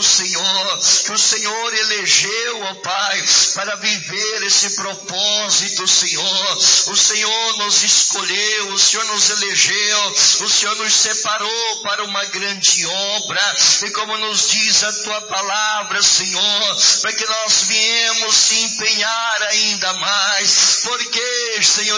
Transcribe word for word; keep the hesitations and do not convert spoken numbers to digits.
Senhor, que o Senhor elegeu, ó Pai, para viver esse propósito, Senhor. O Senhor nos escolheu, o Senhor nos elegeu, o Senhor nos separou para uma grande obra, e como nos diz a tua palavra, Senhor, para que nós viemos se empenhar ainda mais, porque, Senhor,